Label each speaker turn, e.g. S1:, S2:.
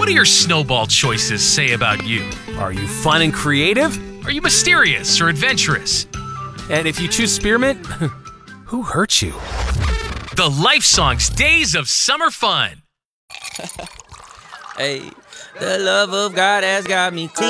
S1: What do your snowball choices say about you?
S2: Are you fun and creative?
S1: Are you mysterious or adventurous?
S2: And if you choose spearmint, who hurt you?
S1: The Life Songs Days of Summer Fun.
S3: Hey, the love of God has got me clean.